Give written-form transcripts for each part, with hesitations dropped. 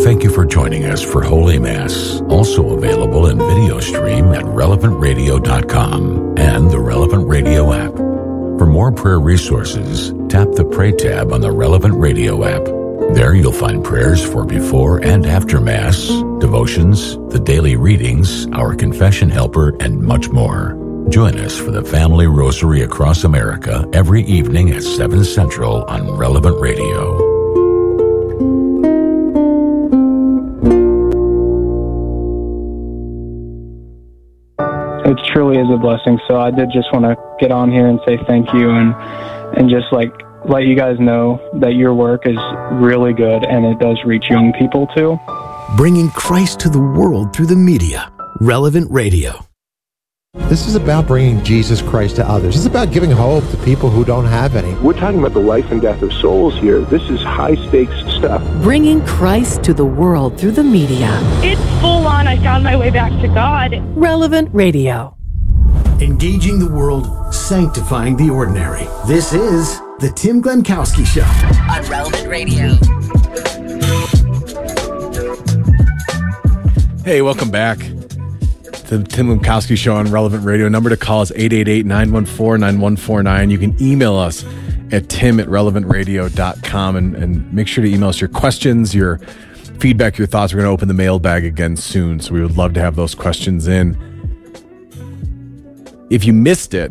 Thank you for joining us for Holy Mass, also available in video stream at relevantradio.com and the Relevant Radio app. For more prayer resources, tap the Pray tab on the Relevant Radio app. There you'll find prayers for before and after Mass, devotions, the daily readings, our confession helper, and much more. Join us for the Family Rosary across America every evening at 7 Central on Relevant Radio. It truly is a blessing. So I did just want to get on here and say thank you and just let you guys know that your work is really good and it does reach young people too. Bringing Christ to the world through the media. Relevant Radio. This is about bringing Jesus Christ to others. It's about giving hope to people who don't have any. We're talking about the life and death of souls here. This is high-stakes stuff. Bringing Christ to the world through the media. It's full on. I found my way back to God. Relevant Radio. Engaging the world, sanctifying the ordinary. This is The Tim Glemkowski Show. On Relevant Radio. Hey, welcome back to the Tim Glemkowski Show on Relevant Radio. Number to call is 888-914-9149. You can email us at tim@relevantradio.com and make sure to email us your questions, your feedback, your thoughts. We're going to open the mailbag again soon, so we would love to have those questions in. If you missed it,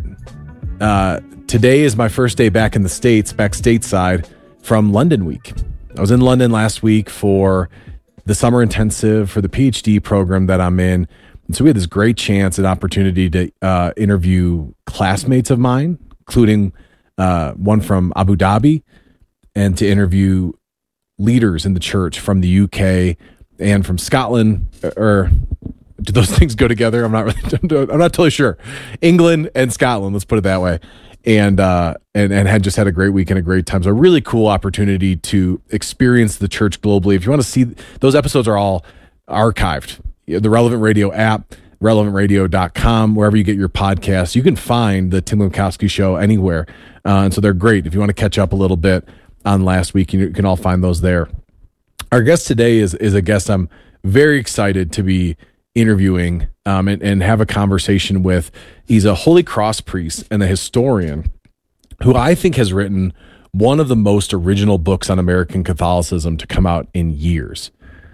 today is my first day back in the States, back stateside from London Week. I was in London last week for the summer intensive for the PhD program that I'm in. And so we had this great chance and opportunity to interview classmates of mine, including one from Abu Dhabi, and to interview leaders in the church from the UK and from Scotland. Or do those things go together? I'm not totally sure. England and Scotland, let's put it that way. And had just had a great week and a great time. So a really cool opportunity to experience the church globally. If you want to see, those episodes are all archived. The Relevant Radio app, relevantradio.com, wherever you get your podcasts. You can find the Tim Glemkowski Show anywhere. And so they're great. If you want to catch up a little bit on last week, you can all find those there. Our guest today is a guest I'm very excited to be interviewing and have a conversation with. He's a Holy Cross priest and a historian who I think has written one of the most original books on American Catholicism to come out in years.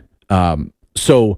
So,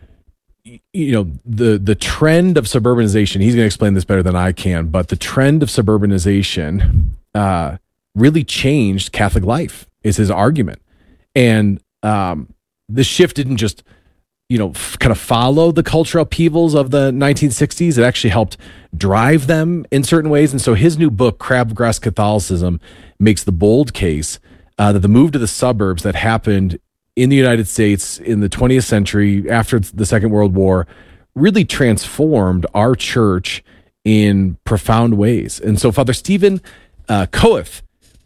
you know, the trend of suburbanization, he's going to explain this better than I can, but the trend of suburbanization really changed Catholic life, is his argument. And the shift didn't just, kind of follow the cultural upheavals of the 1960s. It actually helped drive them in certain ways. And so his new book, Crabgrass Catholicism, makes the bold case that the move to the suburbs that happened in the United States in the 20th century after the Second World War really transformed our church in profound ways. And so Father Stephen Koeth,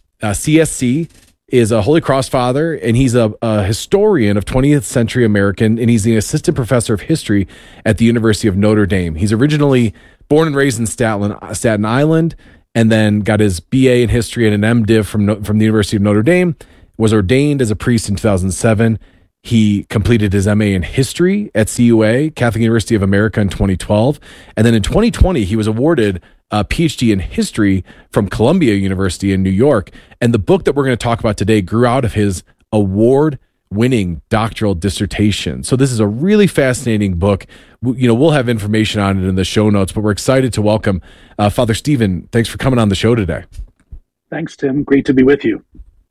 CSC, is a Holy Cross father, and he's a historian of 20th century American, and he's the assistant professor of history at the University of Notre Dame. He's originally born and raised in Staten Island, and then got his BA in history and an MDiv from the University of Notre Dame, was ordained as a priest in 2007. He completed his MA in history at CUA, Catholic University of America, in 2012. And then in 2020, he was awarded a PhD in history from Columbia University in New York. And the book that we're going to talk about today grew out of his award-winning doctoral dissertation. So this is a really fascinating book. We'll have information on it in the show notes, but we're excited to welcome Father Stephen. Thanks for coming on the show today. Thanks, Tim. Great to be with you.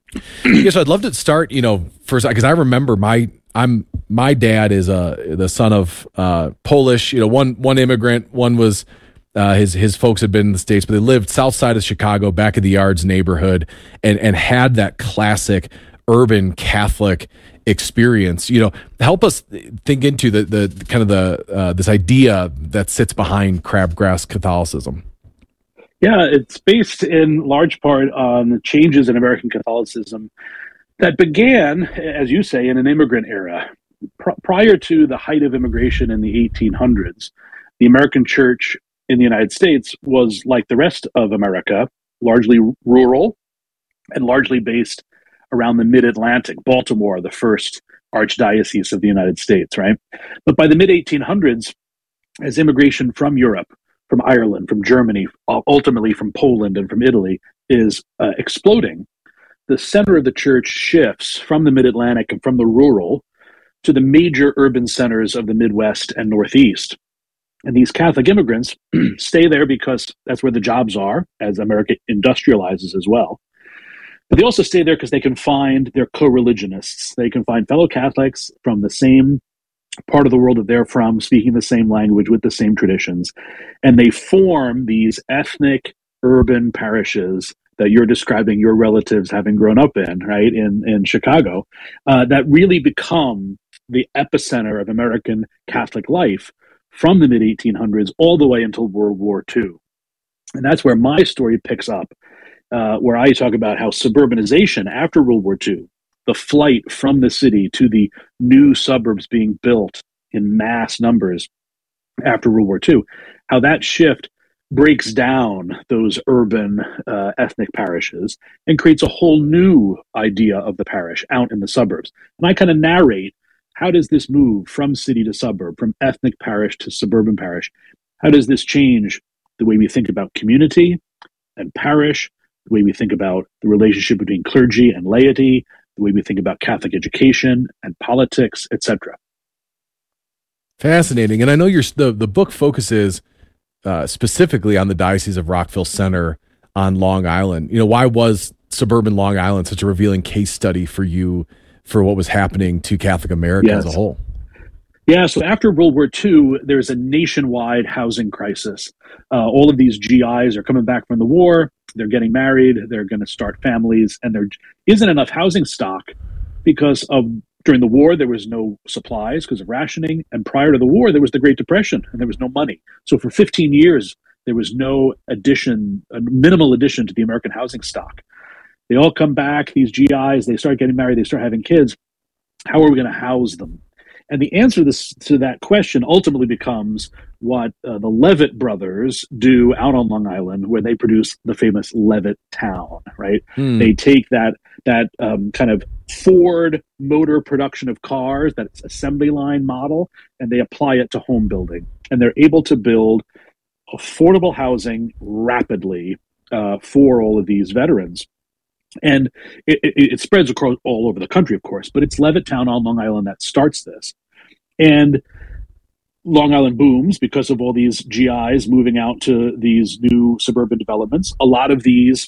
So I'd love to start, first, because I remember my dad is the son of Polish, one immigrant, one was his folks had been in the States, but they lived south side of Chicago, back of the yards neighborhood, and had that classic urban Catholic experience. Help us think into the kind of this idea that sits behind Crabgrass Catholicism. Yeah, it's based in large part on the changes in American Catholicism that began, as you say, in an immigrant era. Prior to the height of immigration in the 1800s, the American church in the United States was, like the rest of America, largely rural and largely based around the mid-Atlantic. Baltimore, the first archdiocese of the United States, right? But by the mid-1800s, as immigration from Europe, from Ireland, from Germany, ultimately from Poland and from Italy is exploding, the center of the church shifts from the mid-Atlantic and from the rural to the major urban centers of the Midwest and Northeast. And these Catholic immigrants stay there because that's where the jobs are, as America industrializes as well. But they also stay there because they can find their co-religionists. They can find fellow Catholics from the same part of the world that they're from, speaking the same language with the same traditions. And they form these ethnic urban parishes that you're describing your relatives having grown up in, right, in Chicago, that really become the epicenter of American Catholic life from the mid-1800s all the way until World War II. And that's where my story picks up, where I talk about how suburbanization after World War II, the flight from the city to the new suburbs being built in mass numbers after World War II, how that shift breaks down those urban ethnic parishes and creates a whole new idea of the parish out in the suburbs. And I kind of narrate, how does this move from city to suburb, from ethnic parish to suburban parish? How does this change the way we think about community and parish, the way we think about the relationship between clergy and laity, the way we think about Catholic education and politics, etc.? Fascinating. And I know the book focuses specifically on the Diocese of Rockville Center on Long Island. You know, why was suburban Long Island such a revealing case study for you for what was happening to Catholic America as a whole? Yeah, so after World War II, there's a nationwide housing crisis. All of these GIs are coming back from the war. They're getting married. They're going to start families. And there isn't enough housing stock because during the war, there was no supplies because of rationing. And prior to the war, there was the Great Depression and there was no money. So for 15 years, there was no addition, a minimal addition to the American housing stock. They all come back, these GIs, they start getting married, they start having kids. How are we going to house them? And the answer to that question ultimately becomes what the Levitt brothers do out on Long Island, where they produce the famous Levitt Town, right? They take that kind of Ford motor production of cars, that assembly line model, and they apply it to home building. And they're able to build affordable housing rapidly for all of these veterans. And it spreads across all over the country, of course, but it's Levittown on Long Island that starts this. And Long Island booms because of all these GIs moving out to these new suburban developments. A lot of these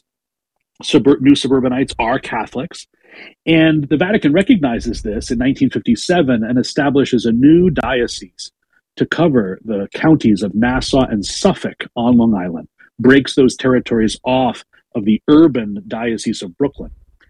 new suburbanites are Catholics. And the Vatican recognizes this in 1957 and establishes a new diocese to cover the counties of Nassau and Suffolk on Long Island, breaks those territories off of the urban diocese of Brooklyn.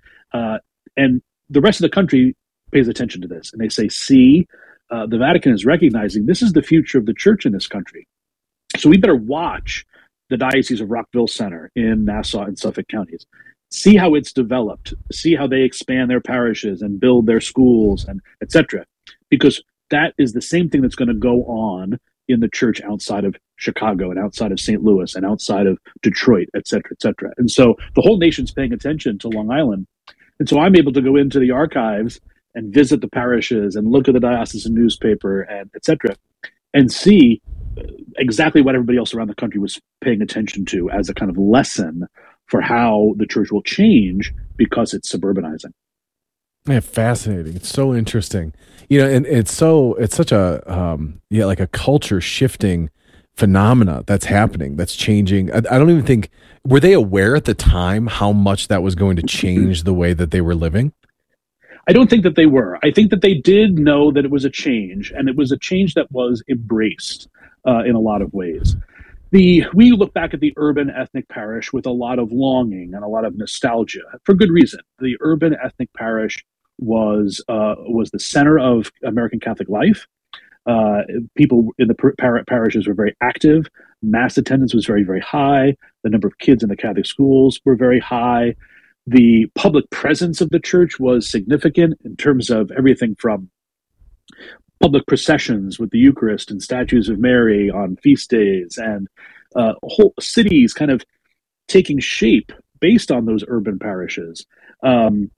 And the rest of the country pays attention to this. And they say, see, the Vatican is recognizing this is the future of the church in this country. So we better watch the Diocese of Rockville Center in Nassau and Suffolk counties. See how it's developed. See how they expand their parishes and build their schools and etc. Because that is the same thing that's going to go on in the church outside of Chicago and outside of St. Louis and outside of Detroit, et cetera, et cetera. And so the whole nation's paying attention to Long Island. And so I'm able to go into the archives and visit the parishes and look at the diocesan newspaper and et cetera, and see exactly what everybody else around the country was paying attention to as a kind of lesson for how the church will change because it's suburbanizing. Yeah, fascinating. It's so interesting. You know, and it's such a, like a culture shifting phenomena that's happening, that's changing. I don't even think, were they aware at the time how much that was going to change the way that they were living? I don't think that they were. I think that they did know that it was a change, and it was a change that was embraced in a lot of ways. We look back at the urban ethnic parish with a lot of longing and a lot of nostalgia, for good reason. The urban ethnic parish was the center of American Catholic life. People in the parishes were very active. Mass attendance was very, very high. The number of kids in the Catholic schools were very high. The public presence of the church was significant in terms of everything from public processions with the Eucharist and statues of Mary on feast days, and whole cities kind of taking shape based on those urban parishes.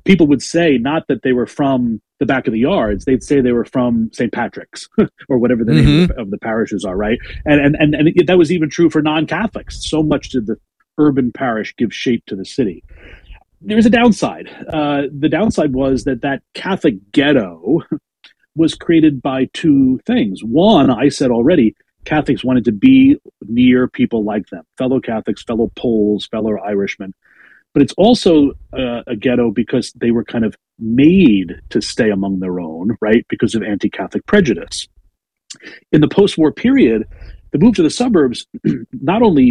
people would say not that they were from the back of the yards, they'd say they were from St. Patrick's or whatever the name of the parishes are, right? And that was even true for non-Catholics. So much did the urban parish give shape to the city. There's a downside. The downside was that Catholic ghetto was created by two things. One, I said already, Catholics wanted to be near people like them, fellow Catholics, fellow Poles, fellow Irishmen. But it's also a ghetto because they were kind of made to stay among their own, right? Because of anti-Catholic prejudice. In the post-war period, the move to the suburbs not only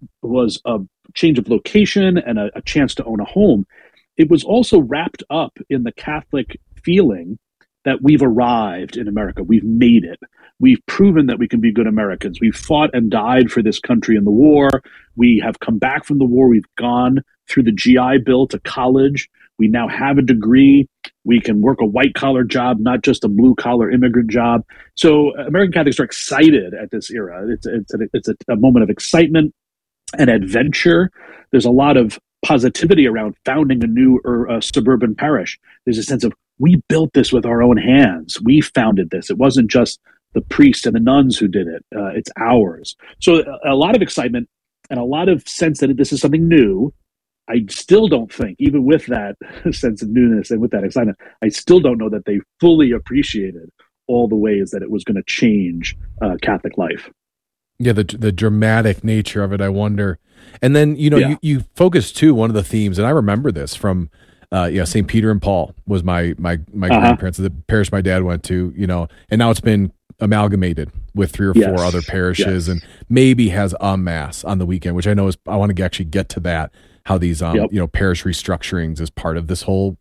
was a change of location and a chance to own a home, it was also wrapped up in the Catholic feeling that we've arrived in America. We've made it. We've proven that we can be good Americans. We've fought and died for this country in the war. We have come back from the war. We've gone through the GI Bill to college. We now have a degree. We can work a white-collar job, not just a blue-collar immigrant job. So American Catholics are excited at this era. It's a moment of excitement and adventure. There's a lot of positivity around founding a new suburban parish. There's a sense of, we built this with our own hands. We founded this. It wasn't just the priests and the nuns who did it. It's ours. So a lot of excitement and a lot of sense that this is something new. I still don't think, even with that sense of newness and with that excitement, I still don't know that they fully appreciated all the ways that it was going to change Catholic life. Yeah, the dramatic nature of it, I wonder. And then, you focus too, one of the themes, and I remember this from St. Peter and Paul was my grandparents, the parish my dad went to, and now it's been amalgamated with 3 or 4 other parishes and maybe has a mass on the weekend, which I know I want to actually get to that, how these, parish restructurings is part of this whole,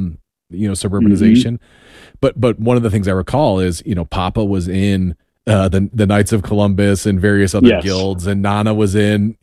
suburbanization. But one of the things I recall is, Papa was in the Knights of Columbus and various other guilds, and Nana was in,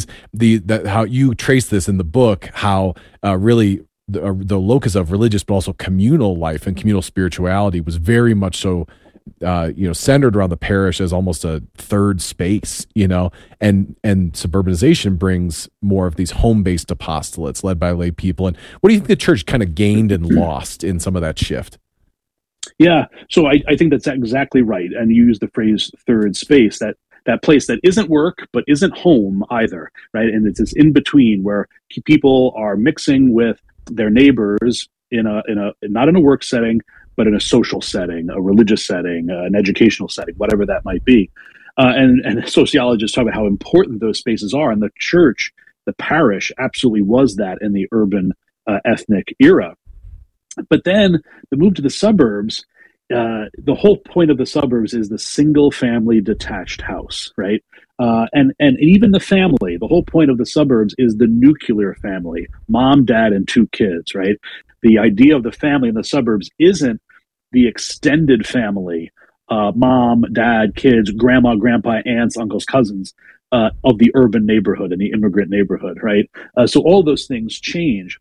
how you trace this in the book, how really the locus of religious but also communal life and communal spirituality was very much so centered around the parish as almost a third space, and suburbanization brings more of these home-based apostolates led by lay people. And what do you think the church kind of gained and lost in some of that shift? Yeah, so I think that's exactly right. And you use the phrase third space, that place that isn't work but isn't home either, right? And it's this in between where people are mixing with their neighbors in a not in a work setting, but in a social setting, a religious setting, an educational setting, whatever that might be. And sociologists talk about how important those spaces are. And the church, the parish, absolutely was that in the urban ethnic era. But then the move to the suburbs, the whole point of the suburbs is the single family detached house, right? And even the family, the whole point of the suburbs is the nuclear family, mom, dad, and 2 kids, right? The idea of the family in the suburbs isn't the extended family, mom, dad, kids, grandma, grandpa, aunts, uncles, cousins, of the urban neighborhood and the immigrant neighborhood, right? So all those things change.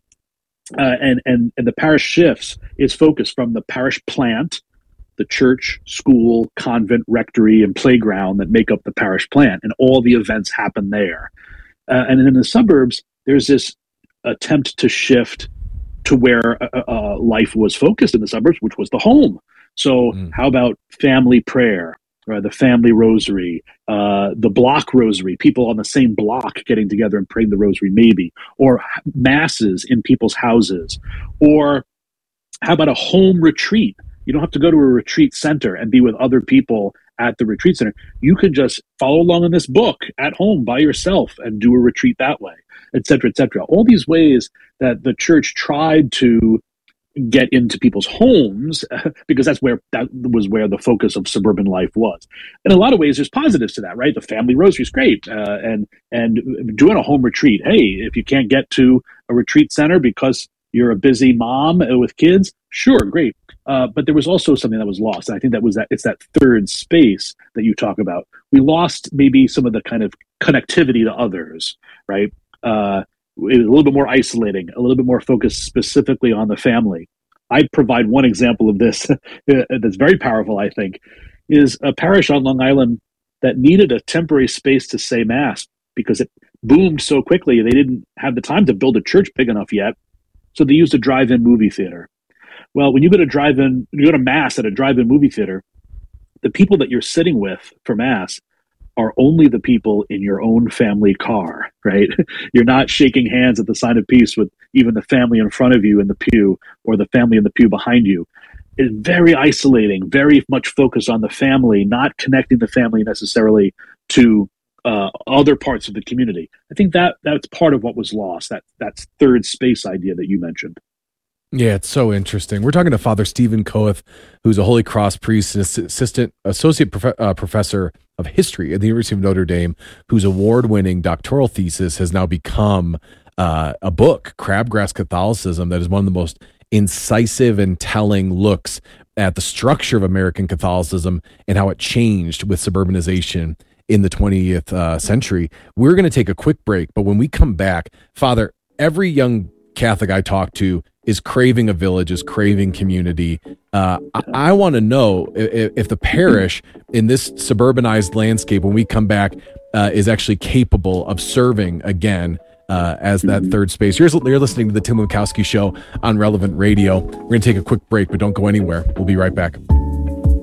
And the parish shifts its focus from the parish plant, the church, school, convent, rectory, and playground that make up the parish plant, and all the events happen there. And in the suburbs, there's this attempt to shift to where life was focused in the suburbs, which was the home. So how about family prayer, or the family rosary, the block rosary, people on the same block getting together and praying the rosary maybe, or masses in people's houses, or how about a home retreat? You don't have to go to a retreat center and be with other people at the retreat center. You could just follow along in this book at home by yourself and do a retreat that way, et cetera, et cetera. All these ways that the church tried to get into people's homes, because that was where the focus of suburban life was. In a lot of ways, there's positives to that, right? The family rosary is great, and doing a home retreat. Hey, if you can't get to a retreat center because you're a busy mom with kids, sure, great. But there was also something that was lost. And I think it's that third space that you talk about. We lost maybe some of the kind of connectivity to others, right? It was a little bit more isolating, a little bit more focused specifically on the family. I provide one example of this that's very powerful, I think, is a parish on Long Island that needed a temporary space to say Mass because it boomed so quickly. They didn't have the time to build a church big enough yet. So they used a drive-in movie theater. Well, when you go to Mass at a drive-in movie theater, the people that you're sitting with for Mass are only the people in your own family car, right? You're not shaking hands at the sign of peace with even the family in front of you in the pew or the family in the pew behind you. It's very isolating, very much focused on the family, not connecting the family necessarily to other parts of the community. I think that's part of what was lost, that third space idea that you mentioned. Yeah, it's so interesting. We're talking to Father Stephen Koeth, who's a Holy Cross priest and associate professor of history at the University of Notre Dame, whose award-winning doctoral thesis has now become a book, Crabgrass Catholicism, that is one of the most incisive and telling looks at the structure of American Catholicism and how it changed with suburbanization in the 20th century. We're going to take a quick break, but when we come back, Father, every young Catholic I talk to is craving a village, is craving community. I want to know if the parish in this suburbanized landscape, when we come back, is actually capable of serving again as that third space. You're listening to the Tim Lenkowski Show on Relevant Radio. We're going to take a quick break, but don't go anywhere. We'll be right back.